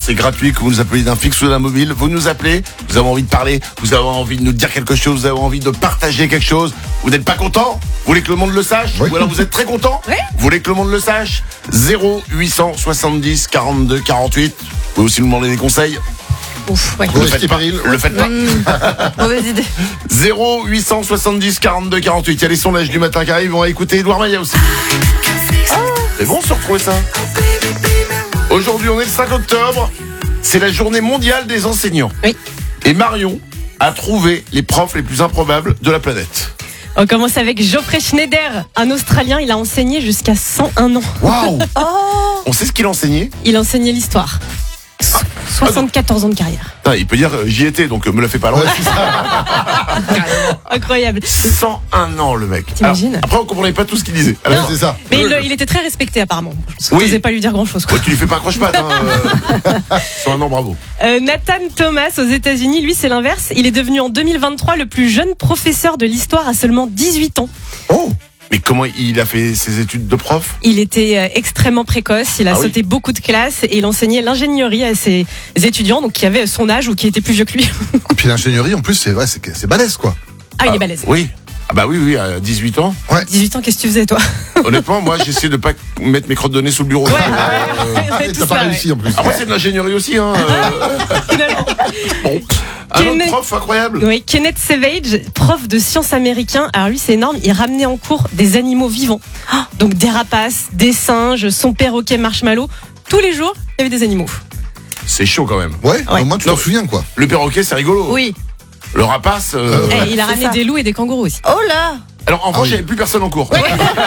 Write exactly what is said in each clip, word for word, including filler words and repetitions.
c'est gratuit, que vous nous appelez d'un fixe ou d'un mobile. Vous nous appelez, vous avez envie de parler, vous avez envie de nous dire quelque chose, vous avez envie de partager quelque chose. Vous n'êtes pas content? Vous voulez que le monde le sache? Oui. Ou alors vous êtes très content? Oui. Vous voulez que le monde le sache? zéro huit cent soixante-dix quarante-deux quarante-huit. Vous pouvez aussi nous demander des conseils. Ouf, ouais. Le Gros faites risque et pas. péril. Le faites pas. Mauvaise idée. zéro huit cent soixante-dix quarante-deux quarante-huit. Il y a les sondages du matin qui arrivent. On va écouter Edouard Maillet aussi. C'est bon de se retrouver ça. Aujourd'hui, on est le cinq octobre. C'est la journée mondiale des enseignants. Oui. Et Marion a trouvé les profs les plus improbables de la planète. On commence avec Geoffrey Schneider, un Australien. Il a enseigné jusqu'à cent un ans. Waouh. On sait ce qu'il enseignait. Il enseignait l'histoire. soixante-quatorze ans de carrière. Ah, il peut dire euh, j'y étais, donc euh, me la fais pas loin. Incroyable. cent un ans le mec. T'imagines? Alors, après on comprenait pas tout ce qu'il disait. Ouais, Alors, c'est ça. Mais il, il était très respecté apparemment. Je Oui. n'osais pas lui dire grand chose. ouais, tu lui fais pas accroche-patte. Hein, euh, cent un ans, bravo. Euh, Nathan Thomas aux États-Unis, lui c'est l'inverse. Il est devenu en deux mille vingt-trois le plus jeune professeur de l'histoire à seulement dix-huit ans. Oh. Mais comment il a fait ses études de prof? Il était euh, extrêmement précoce, il a Ah oui. sauté beaucoup de classes et il enseignait l'ingénierie à ses étudiants, donc qui avaient son âge ou qui étaient plus vieux que lui. Et puis l'ingénierie, en plus, c'est ouais, c'est c'est balèze, quoi. Ah, il est balèze. Oui. Ah bah oui, oui, à dix-huit ans. dix-huit ans, qu'est-ce que tu faisais toi? Honnêtement, moi j'essaie de pas mettre mes crottes de nez sous le bureau. Ouais, Euh, ouais, ouais, Et tout t'as pas ça, ouais. réussi, en plus. Après c'est de l'ingénierie aussi. Hein, euh, Finalement. bon. Un autre Kenneth- prof incroyable. Oui, Kenneth Savage, prof de sciences américain. Alors lui, c'est énorme. Il ramenait en cours des animaux vivants. Ah, donc des rapaces, des singes, son perroquet marshmallow. Tous les jours, il y avait des animaux. C'est chaud quand même. Ouais, Ouais. au moins tu Non. t'en souviens, quoi. Le perroquet c'est rigolo. Oui. Le rapace. euh, Euh, Eh, il a c'est ramené ça. des loups et des kangourous aussi. Oh là. Alors en Ah revanche, il oui. n'y avait plus personne en cours.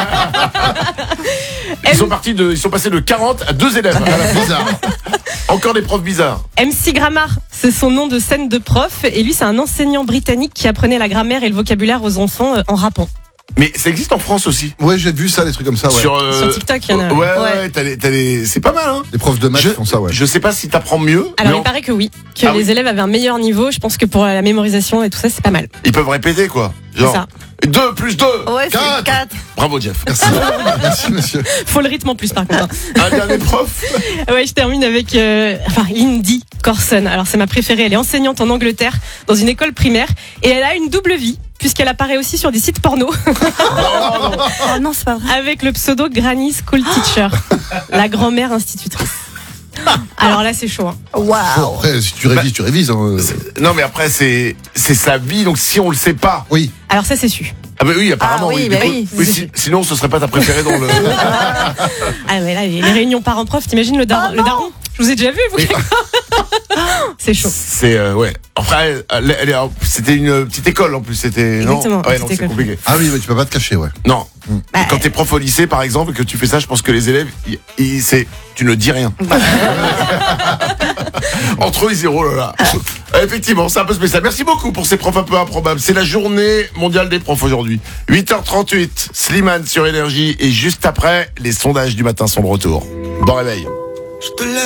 Ils sont partis de, ils sont passés de quarante à deux élèves. Bizarre. Encore des profs bizarres. M C Grammar, c'est son nom de scène de prof. Et lui, c'est un enseignant britannique qui apprenait la grammaire et le vocabulaire aux enfants euh, en rappant. Mais ça existe en France aussi. Ouais, j'ai vu ça, des trucs comme ça, ouais. Sur, euh, Sur TikTok, il y en a. Ouais, ouais, Ouais. t'as les- t'as les- c'est pas mal. Hein. Les profs de maths Je, font ça, ouais. je sais pas si t'apprends mieux. Alors, mais il on- paraît que oui. Que Ah les oui. élèves avaient un meilleur niveau. Je pense que pour la mémorisation et tout ça, c'est pas mal. ils peuvent répéter quoi. Genre ça. deux plus deux. Ouais, c'est Quatre. quatre. Bravo Jeff. Merci. Merci, monsieur. Faut le rythme en plus, par contre. Un dernier prof. Ouais, je termine avec euh, enfin, Lindy Corson. Alors, c'est ma préférée. Elle est enseignante en Angleterre dans une école primaire. Et elle a une double vie, puisqu'elle apparaît aussi sur des sites porno Oh non, c'est pas vrai. avec le pseudo Granny School Teacher, la grand-mère institutrice. Alors là, c'est chaud. Hein. Bon, Waouh. après, si tu révises, tu révises. Hein. Non mais après c'est c'est sa vie donc si on le sait pas. Oui. Alors ça, c'est su. Ah bah oui apparemment Ah oui, oui. bah Du oui, coup, c'est si- sinon ce serait pas ta préférée dans le. Ah ouais, là, les, les réunions parents-prof, t'imagines le, dar- Oh le non. daron? Je vous ai déjà vu, vous. C'est chaud. C'est euh, ouais. Après elle, elle est- c'était une petite école en plus c'était non. Exactement, Ouais petite non c'est école. compliqué. Ah oui, mais tu peux pas te cacher, ouais. Non. Bah, Quand t'es prof au lycée par exemple et que tu fais ça je pense que les élèves ils, ils- c'est tu ne dis rien. Entre eux ils disent oh là là. Effectivement c'est un peu spécial. Merci beaucoup pour ces profs un peu improbables. C'est la journée mondiale des profs aujourd'hui. huit heures trente-huit Slimane sur Énergie et juste après les sondages du matin sont de retour. Bon réveil.